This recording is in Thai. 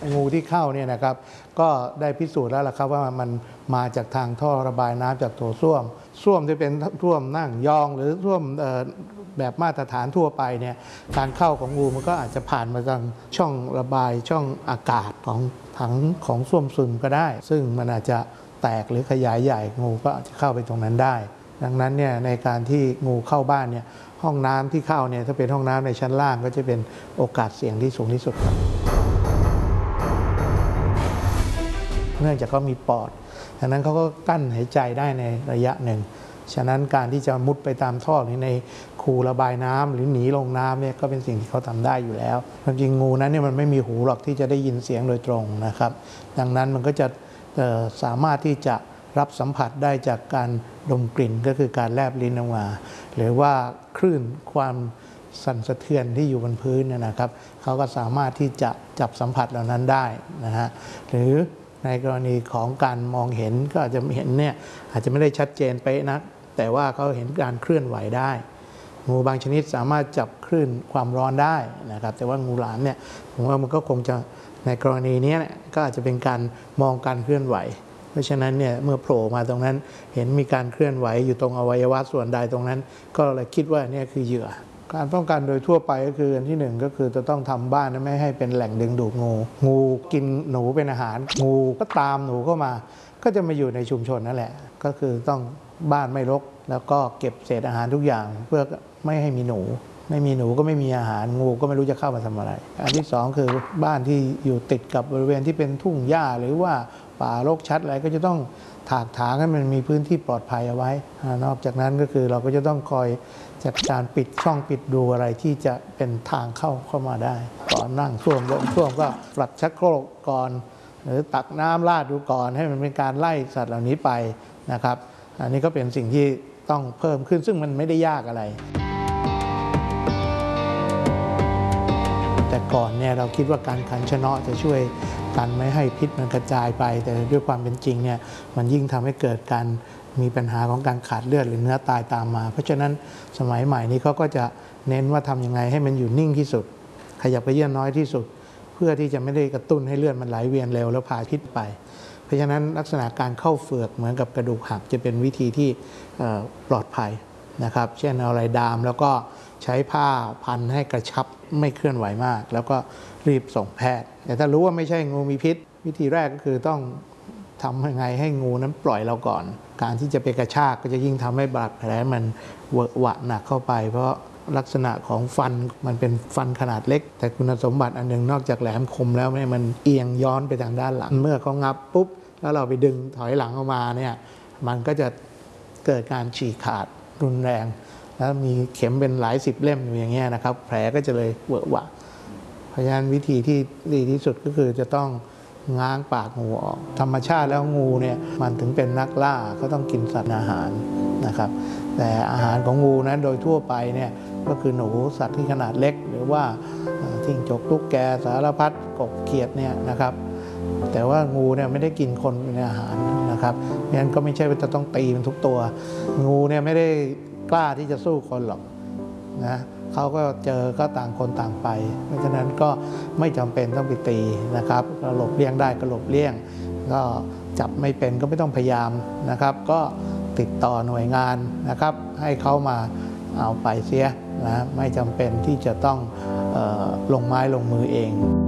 งูที่เข้าเนี่ยนะครับก็ได้พิสูจน์แล้วล่ะครับว่ามันมาจากทางท่อระบายน้ำจากโถส้วมที่เป็นส้วมนั่งยองหรือส้วมแบบมาตรฐานทั่วไปเนี่ยการเข้าของงูมันก็อาจจะผ่านมาทางช่องระบายช่องอากาศของถังของส้วมซึมก็ได้ ซึ่งมันอาจจะแตกหรือขยายใหญ่งูก็อาจจะเข้าไปตรงนั้นได้ดังนั้นเนี่ยในการที่งูเข้าบ้านเนี่ยห้องน้ำที่เข้าเนี่ยถ้าเป็นห้องน้ำในชั้นล่างก็จะเป็นโอกาสเสี่ยงที่สูงที่สุดครับเนื่องจากเขามีปอดดังนั้นเขาก็กั้นหายใจได้ในระยะหนึ่งฉะนั้นการที่จะมุดไปตามท่อหรือในคูระบายน้ำหรือหนีลงน้ำเนี่ยก็เป็นสิ่งที่เขาทำได้อยู่แล้วความจริงงูนั้นเนี่ยมันไม่มีหูหรอกที่จะได้ยินเสียงโดยตรงนะครับดังนั้นมันก็จะสามารถที่จะรับสัมผัสได้จากการดมกลิ่นก็คือการแลบลิ้นออกมาหรือว่าคลื่นความสั่นสะเทือนที่อยู่บนพื้นนะครับเขาก็สามารถที่จะจับสัมผัสเหล่านั้นได้นะฮะหรือในกรณีของการมองเห็นก็อาจจะเห็นเนี่ยอาจจะไม่ได้ชัดเจนไปนักแต่ว่าเขาเห็นการเคลื่อนไหวได้งูบางชนิดสามารถจับคลื่นความร้อนได้นะครับแต่ว่างูหลามเนี่ยผมว่ามันก็คงจะในกรณีนี้ก็อาจจะเป็นการมองการเคลื่อนไหวเพราะฉะนั้นเนี่ยเมื่อโผล่มาตรงนั้นเห็นมีการเคลื่อนไหวอยู่ตรงอวัยวะส่วนใดตรงนั้นก็เลยคิดว่านี่คือเหยื่อการป้องกันโดยทั่วไปก็คืออันที่1ก็คือจะต้องทำบ้านไม่ให้เป็นแหล่งดึงดูดงูกินหนูเป็นอาหารงูก็ตามหนูเข้ามาก็จะมาอยู่ในชุมชนนั่นแหละก็คือต้องบ้านไม่รกแล้วก็เก็บเศษอาหารทุกอย่างเพื่อไม่ให้มีหนูไม่มีหนูก็ไม่มีอาหารงูก็ไม่รู้จะเข้ามาทำอะไรอันที่2คือบ้านที่อยู่ติดกับบริเวณที่เป็นทุ่งหญ้าหรือว่าป่ารกชัดอะไรก็จะต้องถากถางให้มันมีพื้นที่ปลอดภัยเอาไว้นอกจากนั้นก็คือเราก็จะต้องคอยจัดการปิดช่องปิดรูอะไรที่จะเป็นทางเข้ามาได้ก่อนนั่งส้วมลงส้วมก็ปรับชักโครกก่อนหรือตักน้ำราดดูก่อนให้มันเป็นการไล่สัตว์เหล่านี้ไปนะครับอันนี้ก็เป็นสิ่งที่ต้องเพิ่มขึ้นซึ่งมันไม่ได้ยากอะไรแต่ก่อนเนี่ยเราคิดว่าการขันชะเนาะจะช่วยกันไม่ให้พิษมันกระจายไปแต่ด้วยความเป็นจริงเนี่ยมันยิ่งทำให้เกิดการมีปัญหาของการขาดเลือดหรือเนื้อตายตามมาเพราะฉะนั้นสมัยใหม่นี้เขาก็จะเน้นว่าทำยังไงให้มันอยู่นิ่งที่สุดขยับเขยื้อนน้อยที่สุดเพื่อที่จะไม่ได้กระตุ้นให้เลือดมันไหลเวียนเร็วแล้วพาพิษไปเพราะฉะนั้นลักษณะการเข้าเฝือกเหมือนกับกระดูกหักจะเป็นวิธีที่ปลอดภัยนะครับเช่นเอาอะไรดามแล้วก็ใช้ผ้าพันให้กระชับไม่เคลื่อนไหวมากแล้วก็รีบส่งแพทย์แต่ถ้ารู้ว่าไม่ใช่งูมีพิษวิธีแรกก็คือต้องทำยังไงให้งูนั้นปล่อยเราก่อนการที่จะไปกระชากก็จะยิ่งทำให้บาดแผลมันเวอะหวะหนักเข้าไปเพราะลักษณะของฟันมันเป็นฟันขนาดเล็กแต่คุณสมบัติอันหนึ่งนอกจากแหลมคมแล้วมันเอียงย้อนไปทางด้านหลังเมื่อเขางับปุ๊บแล้วเราไปดึงถอยหลังออกมาเนี่ยมันก็จะเกิดการฉีกขาดรุนแรงแล้วมีเข็มเป็นหลาย10เล่มอยู่อย่างเงี้ยนะครับแผลก็จะเลยเวอะหวะเพราะฉะนั้นวิธีที่ดีที่สุดก็คือจะต้องง้างปากงูออกธรรมชาติแล้วงูเนี่ยมันถึงเป็นนักล่าก็ต้องกินสัตว์อาหารนะครับแต่อาหารของงูนั้นโดยทั่วไปเนี่ยก็คือหนูสัตว์ที่ขนาดเล็กหรือว่าจิ้งจกตุ๊กแกสารพัดกบเขียดเนี่ยนะครับแต่ว่างูเนี่ยไม่ได้กินคนเป็นอาหารนะครับงั้นก็ไม่ใช่ว่าจะต้องตีมันทุกตัวงูเนี่ยไม่ได้กล้าที่จะสู้คนหรอกนะเขาก็เจอก็ต่างคนต่างไปเพราะฉะนั้นก็ไม่จำเป็นต้องไปตีนะครับก็หลบเลี่ยงได้ก็หลบเลี่ยงก็จับไม่เป็นก็ไม่ต้องพยายามนะครับก็ติดต่อหน่วยงานนะครับให้เขามาเอาไปเสียนะไม่จำเป็นที่จะต้องลงไม้ลงมือเอง